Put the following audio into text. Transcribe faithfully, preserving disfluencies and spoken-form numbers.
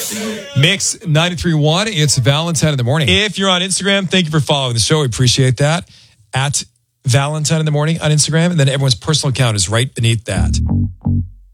Mix ninety-three point one. It's Valentine in the morning. If you're on Instagram, thank you for following the show. We appreciate that. At Valentine in the morning on Instagram. And then everyone's personal account is right beneath that.